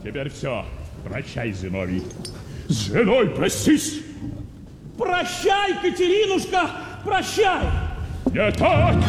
Теперь все. Прощай, Зиновий. С женой простись. Прощай, Катеринушка, прощай! Не так!